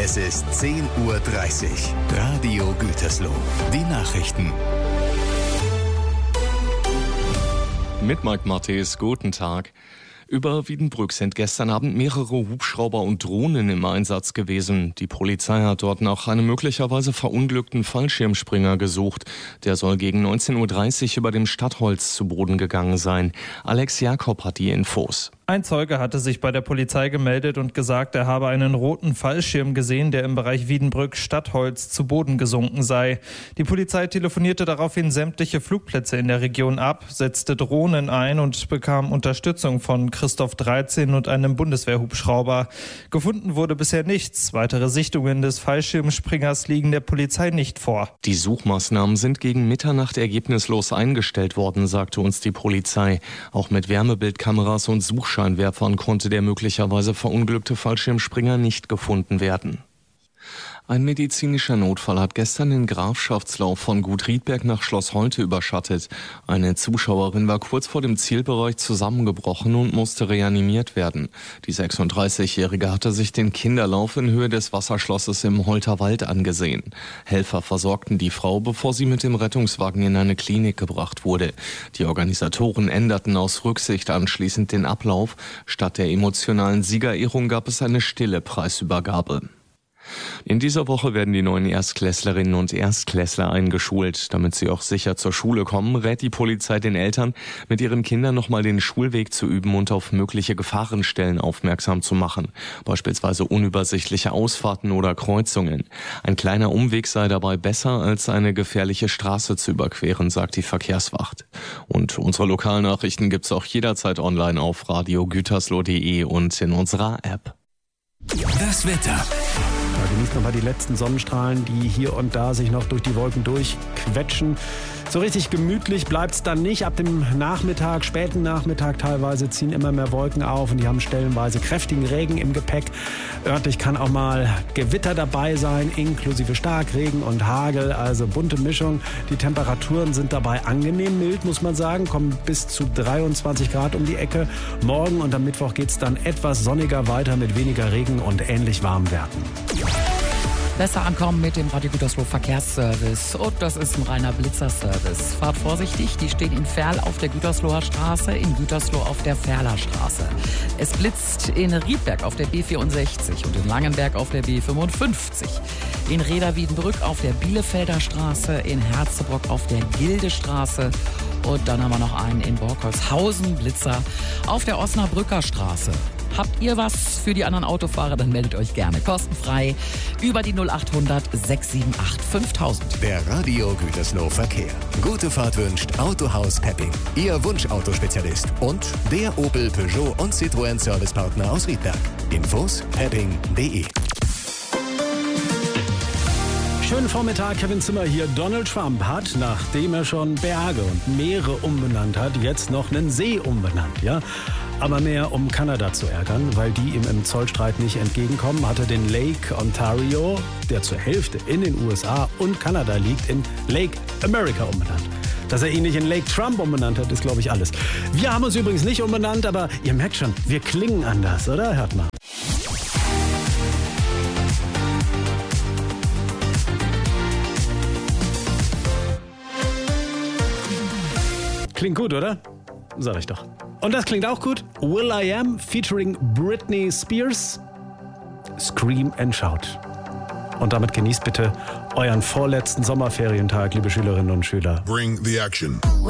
Es ist 10:30 Uhr. Radio Gütersloh. Die Nachrichten. Mit Mike Mattes, guten Tag. Über Wiedenbrück sind gestern Abend mehrere Hubschrauber und Drohnen im Einsatz gewesen. Die Polizei hat dort nach einem möglicherweise verunglückten Fallschirmspringer gesucht. Der soll gegen 19:30 Uhr über dem Stadtholz zu Boden gegangen sein. Alex Jakob hat die Infos. Ein Zeuge hatte sich bei der Polizei gemeldet und gesagt, er habe einen roten Fallschirm gesehen, der im Bereich Wiedenbrück-Stadtholz zu Boden gesunken sei. Die Polizei telefonierte daraufhin sämtliche Flugplätze in der Region ab, setzte Drohnen ein und bekam Unterstützung von Christoph 13 und einem Bundeswehrhubschrauber. Gefunden wurde bisher nichts. Weitere Sichtungen des Fallschirmspringers liegen der Polizei nicht vor. Die Suchmaßnahmen sind gegen Mitternacht ergebnislos eingestellt worden, sagte uns die Polizei. Auch mit Wärmebildkameras und Suchscheinwerfern konnte der möglicherweise verunglückte Fallschirmspringer nicht gefunden werden. Ein medizinischer Notfall hat gestern den Grafschaftslauf von Gut Riedberg nach Schloss Holte überschattet. Eine Zuschauerin war kurz vor dem Zielbereich zusammengebrochen und musste reanimiert werden. Die 36-Jährige hatte sich den Kinderlauf in Höhe des Wasserschlosses im Holter Wald angesehen. Helfer versorgten die Frau, bevor sie mit dem Rettungswagen in eine Klinik gebracht wurde. Die Organisatoren änderten aus Rücksicht anschließend den Ablauf. Statt der emotionalen Siegerehrung gab es eine stille Preisübergabe. In dieser Woche werden die neuen Erstklässlerinnen und Erstklässler eingeschult. Damit sie auch sicher zur Schule kommen, rät die Polizei den Eltern, mit ihren Kindern nochmal den Schulweg zu üben und auf mögliche Gefahrenstellen aufmerksam zu machen. Beispielsweise unübersichtliche Ausfahrten oder Kreuzungen. Ein kleiner Umweg sei dabei besser, als eine gefährliche Straße zu überqueren, sagt die Verkehrswacht. Und unsere Lokalnachrichten gibt's auch jederzeit online auf radiogütersloh.de und in unserer App. Das Wetter. Ja, genießt nochmal die letzten Sonnenstrahlen, die hier und da sich noch durch die Wolken durchquetschen. So richtig gemütlich bleibt es dann nicht. Ab dem Nachmittag, späten Nachmittag teilweise, ziehen immer mehr Wolken auf und die haben stellenweise kräftigen Regen im Gepäck. Örtlich kann auch mal Gewitter dabei sein, inklusive Starkregen und Hagel, also bunte Mischung. Die Temperaturen sind dabei angenehm mild, muss man sagen, kommen bis zu 23 Grad um die Ecke. Morgen und am Mittwoch geht es dann etwas sonniger weiter mit weniger Regen und ähnlich warmen Werten. Besser ankommen mit dem Radio Gütersloh Verkehrsservice. Und das ist ein reiner Blitzerservice. Fahrt vorsichtig, die stehen in Ferl auf der Gütersloher Straße, in Gütersloh auf der Ferler Straße. Es blitzt in Riedberg auf der B64 und in Langenberg auf der B55. In Reda-Wiedenbrück auf der Bielefelder Straße, in Herzebrock auf der Gildestraße. Und dann haben wir noch einen in Borkholzhausen, Blitzer auf der Osnabrücker Straße. Habt ihr was für die anderen Autofahrer, dann meldet euch gerne kostenfrei über die 0800 678 5000. Der Radio Gütersloh Verkehr. Gute Fahrt wünscht Autohaus Pepping, Ihr Wunschautospezialist und der Opel, Peugeot und Citroën Servicepartner aus Riedberg. Infos pepping.de. Schönen Vormittag, Kevin Zimmer hier. Donald Trump hat, nachdem er schon Berge und Meere umbenannt hat, jetzt noch einen See umbenannt, ja? Aber mehr, um Kanada zu ärgern, weil die ihm im Zollstreit nicht entgegenkommen, hat er den Lake Ontario, der zur Hälfte in den USA und Kanada liegt, in Lake America umbenannt. Dass er ihn nicht in Lake Trump umbenannt hat, ist, glaube ich, alles. Wir haben uns übrigens nicht umbenannt, aber ihr merkt schon, wir klingen anders, oder? Hört mal. Klingt gut, oder? Sag ich doch. Und das klingt auch gut. will.i.am featuring Britney Spears. Scream and Shout. Und damit genießt bitte euren vorletzten Sommerferientag, liebe Schülerinnen und Schüler. Bring the action.